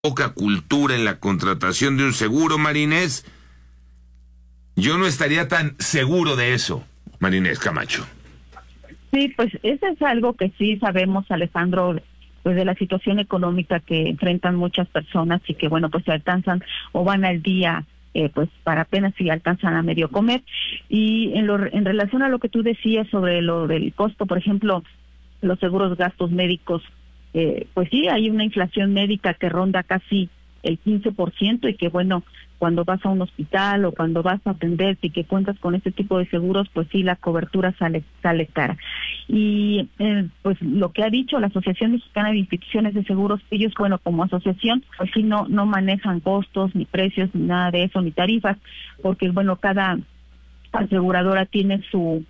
poca cultura en la contratación de un seguro, Marinés, yo no estaría tan seguro de eso, Marinés Camacho. Sí, pues eso es algo que sí sabemos, Alejandro, pues de la situación económica que enfrentan muchas personas y que, bueno, pues se alcanzan o van al día, pues para apenas si alcanzan a medio comer. Y en relación a lo que tú decías sobre lo del costo, por ejemplo, los seguros gastos médicos, pues sí, hay una inflación médica que ronda casi el 15% y que, bueno, cuando vas a un hospital o cuando vas a atenderte y que cuentas con este tipo de seguros, pues sí, la cobertura sale cara. Y pues lo que ha dicho la Asociación Mexicana de Instituciones de Seguros, ellos, bueno, como asociación, pues sí, no manejan costos, ni precios, ni nada de eso, ni tarifas, porque, bueno, cada aseguradora tiene su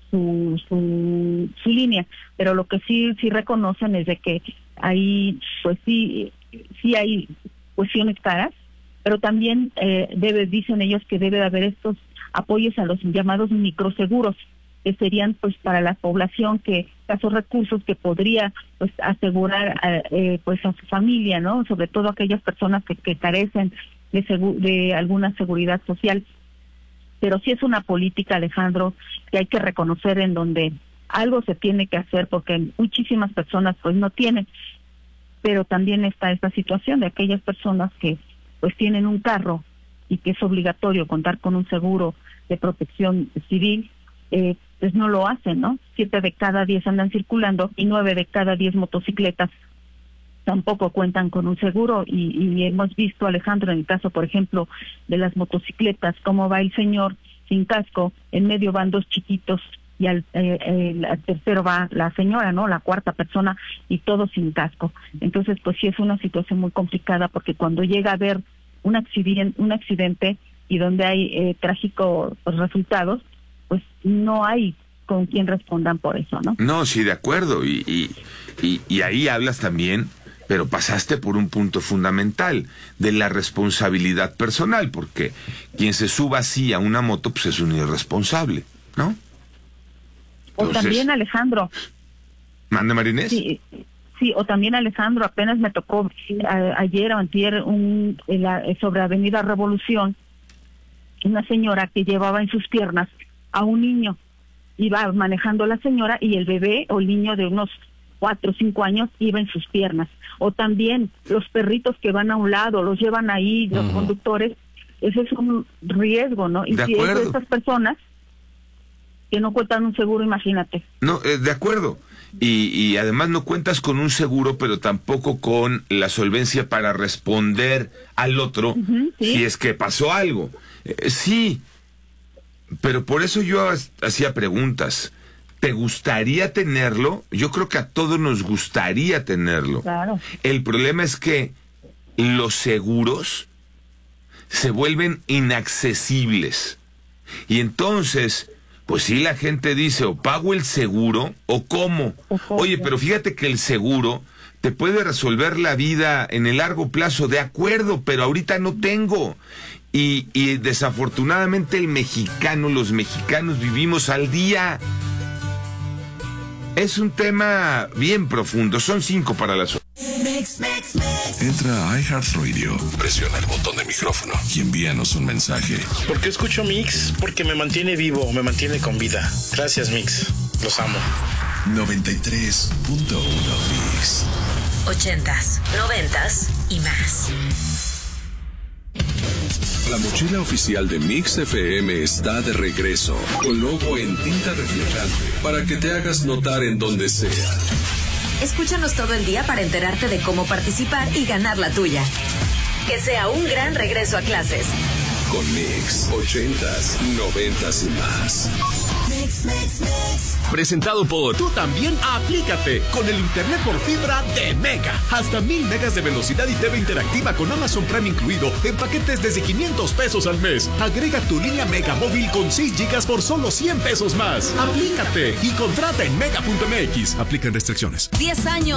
línea, pero lo que sí reconocen es de que ahí, pues sí hay cuestiones caras, pero también dicen ellos que debe de haber estos apoyos a los llamados microseguros, que serían pues para la población que escasos recursos que podría pues asegurar pues a su familia, ¿no? Sobre todo aquellas personas que carecen de alguna seguridad social. Pero sí es una política, Alejandro, que hay que reconocer en donde algo se tiene que hacer porque muchísimas personas pues no tienen. Pero también está esta situación de aquellas personas que pues tienen un carro y que es obligatorio contar con un seguro de protección civil, pues no lo hacen, ¿no? 7 de cada 10 andan circulando y 9 de cada 10 motocicletas tampoco cuentan con un seguro y hemos visto, Alejandro, en el caso, por ejemplo, de las motocicletas, cómo va el señor sin casco, en medio van 2 chiquitos y al tercero va la señora, ¿no? La cuarta persona y todos sin casco. Entonces, pues sí es una situación muy complicada porque cuando llega a haber un accidente y donde hay trágicos resultados, pues no hay con quien respondan por eso, ¿no? No, sí, de acuerdo. Y ahí hablas también, pero pasaste por un punto fundamental de la responsabilidad personal, porque quien se suba así a una moto, pues es un irresponsable, ¿no? Entonces, o también, Alejandro. ¿Mande, Marinés? Sí, o también, Alejandro, apenas me tocó ayer o antier sobre Avenida Revolución, una señora que llevaba en sus piernas a un niño. Iba manejando la señora y el bebé o el niño de unos 4 o 5 años iba en sus piernas. O también los perritos que van a un lado, los llevan ahí, los conductores, eso es un riesgo, ¿no? Y si es de estas personas que no cuentan un seguro, imagínate. No, de acuerdo. Y además no cuentas con un seguro, pero tampoco con la solvencia para responder al otro ¿sí? Si es que pasó algo. Sí, pero por eso yo hacía preguntas. ¿Te gustaría tenerlo? Yo creo que a todos nos gustaría tenerlo. Claro. El problema es que los seguros se vuelven inaccesibles. Y entonces, pues sí, la gente dice, o pago el seguro, o cómo. Oye, pero fíjate que el seguro te puede resolver la vida en el largo plazo, de acuerdo, pero ahorita no tengo. Y desafortunadamente los mexicanos vivimos al día. Es un tema bien profundo. Son 5 para las 8. Entra a iHeartRadio, presiona el botón de micrófono y envíanos un mensaje. ¿Por qué escucho Mix? Porque me mantiene vivo, me mantiene con vida. Gracias, Mix. Los amo. 93.1 Mix. 80s, 90s y más. La mochila oficial de Mix FM está de regreso, con logo en tinta reflejante, para que te hagas notar en donde sea. Escúchanos todo el día para enterarte de cómo participar y ganar la tuya. Que sea un gran regreso a clases. Con Mix, 80s, 90s y más. Presentado por Tú también aplícate con el internet por fibra de Mega. Hasta 1000 megas de velocidad y TV interactiva con Amazon Prime incluido en paquetes desde 500 pesos al mes. Agrega tu línea Mega móvil con 6 gigas por solo 100 pesos más. Aplícate y contrata en mega.mx. Aplican restricciones. 10 años